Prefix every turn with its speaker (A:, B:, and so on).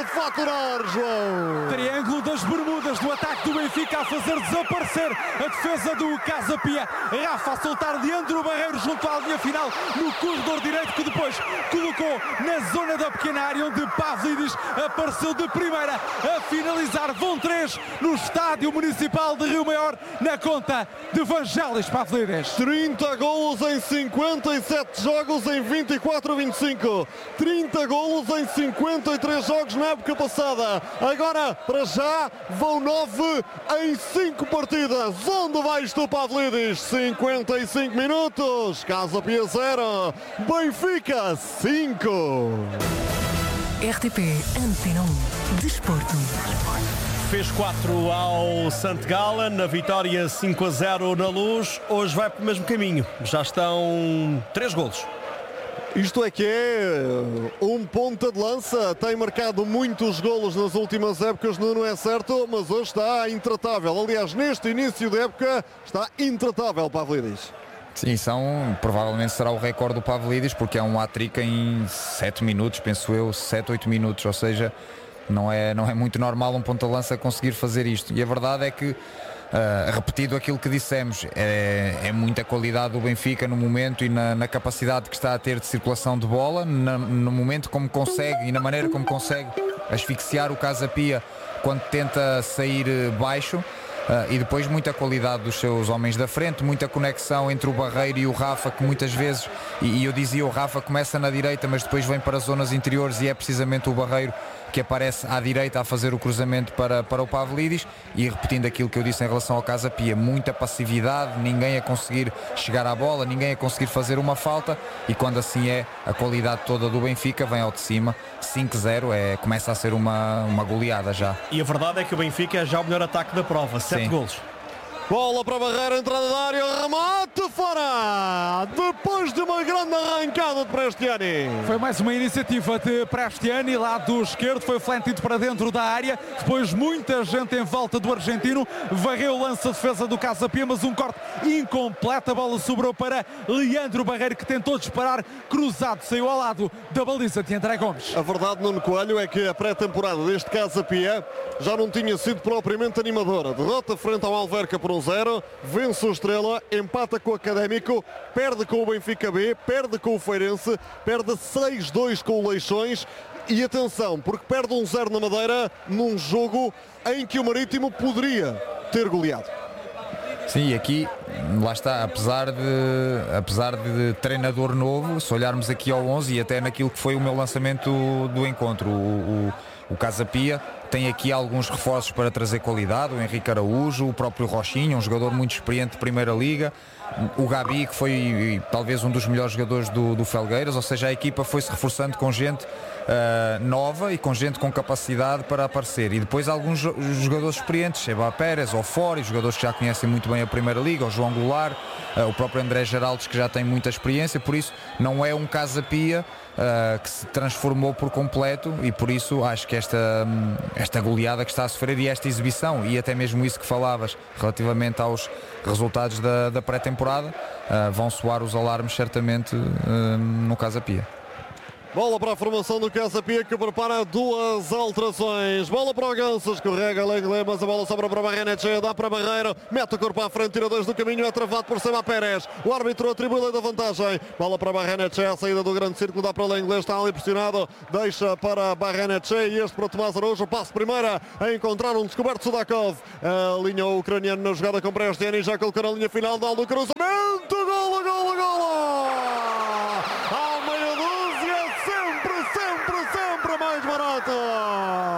A: faturar, João.
B: Triângulo das Bermudas do ataque do Benfica a fazer desaparecer a defesa do Casa Pia. Rafa a soltar Leandro Barreiro junto à linha final no corredor direito, que depois colocou na zona da pequena área, onde Pavlidis apareceu de primeira a finalizar. Vão 3 no Estádio Municipal de Rio Maior, na conta de Vangelis Pavlidis.
A: 30 golos em 57 jogos em 24-25. 30 golos em 53 jogos na época passada. Agora, para já, vão 9 em 5 partidas. Onde vais tu, Pavlidis? 55 minutos. Casa Pia 0. Benfica 5.
C: RTP Antena 1 Desporto.
D: Fez 4 ao Sant Gallen, na vitória 5-0 na Luz. Hoje vai para o mesmo caminho. Já estão 3 golos.
A: Isto é que é um ponta de lança. Tem marcado muitos golos nas últimas épocas, não é certo, mas hoje está intratável. Aliás, neste início da época está intratável, Pavlidis.
E: Sim, provavelmente será o recorde do Pavlidis, porque é um hat-trick em 7 minutos, penso eu, 7, 8 minutos, ou seja, não é muito normal um ponta de lança conseguir fazer isto. E a verdade é que, repetido aquilo que dissemos, é muita qualidade do Benfica no momento e na capacidade que está a ter de circulação de bola, no momento como consegue e na maneira como consegue asfixiar o Casa Pia quando tenta sair baixo. E depois muita qualidade dos seus homens da frente, muita conexão entre o Barreiro e o Rafa, que muitas vezes, e eu dizia, o Rafa começa na direita, mas depois vem para as zonas interiores, e é precisamente o Barreiro que aparece à direita a fazer o cruzamento para o Pavlidis. E repetindo aquilo que eu disse em relação ao Casa Pia, muita passividade, ninguém a conseguir chegar à bola, ninguém a conseguir fazer uma falta, e quando assim é, a qualidade toda do Benfica vem ao de cima. 5-0 começa a ser uma goleada já.
D: E a verdade é que o Benfica é já o melhor ataque da prova, 7 golos.
A: Bola para a Barreira, entrada da área, remate fora! Depois de uma grande arrancada de Prestiani.
B: Foi mais uma iniciativa de Prestiani, lado esquerdo, foi flantido para dentro da área, depois muita gente em volta do argentino, varreu o lance, a defesa do Casa Pia, mas um corte incompleto, a bola sobrou para Leandro Barreiro, que tentou disparar cruzado, saiu ao lado da baliza de André Gomes.
A: A verdade, Nuno Coelho, é que a pré-temporada deste Casa Pia já não tinha sido propriamente animadora. Derrota frente ao Alverca por 1-0, vence o Estrela, empata com o Académico, perde com o Benfica B, perde com o Feirense, perde 6-2 com o Leixões. E atenção, porque perde 1-0 na Madeira num jogo em que o Marítimo poderia ter goleado.
E: Sim, aqui, lá está, apesar de treinador novo, se olharmos aqui ao 11 e até naquilo que foi o meu lançamento do encontro, o Casa Pia tem aqui alguns reforços para trazer qualidade, o Henrique Araújo, o próprio Rochinha, um jogador muito experiente de Primeira Liga, o Gabi, que foi talvez um dos melhores jogadores do Felgueiras, ou seja, a equipa foi-se reforçando com gente nova e com gente com capacidade para aparecer. E depois alguns jogadores experientes, Seba Pérez, ou Fori, jogadores que já conhecem muito bem a Primeira Liga, o João Goulart, o próprio André Geraldes, que já tem muita experiência, por isso não é um Casa Pia que se transformou por completo, e por isso acho que esta goleada que está a sofrer e esta exibição, e até mesmo isso que falavas relativamente aos resultados da pré-temporada, vão soar os alarmes certamente no Casa Pia.
A: Bola para a formação do Casa Pia, que prepara 2 alterações. Bola para o Ganso, escorrega Lengle, mas a bola sobra para Barrenetxe, dá para Barreiro, mete o corpo à frente, tira 2 do caminho, é travado por Seba Pérez. O árbitro atribui-lhe da vantagem. Bola para Barrenetxe, a saída do grande círculo, dá para Lengle, está ali pressionado, deixa para Barrenetxe e este para Tomás Araújo, passo primeira a encontrar um descoberto Sudakov. A linha ucraniana na jogada com Prestiani, já colocou na linha final, dá o cruzamento.